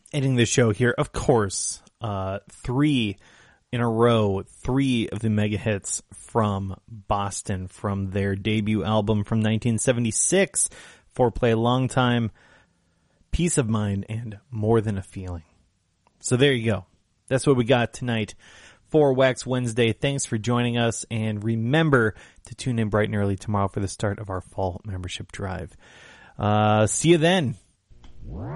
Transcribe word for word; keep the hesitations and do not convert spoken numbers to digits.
ending the show here, of course, uh, three in a row, three of the mega hits from Boston from their debut album from nineteen seventy-six, Foreplay Long Time, Peace of Mind, and More Than a Feeling. So there you go. That's what we got tonight for Wax Wednesday. Thanks for joining us, and remember to tune in bright and early tomorrow for the start of our fall membership drive. Uh, see you then.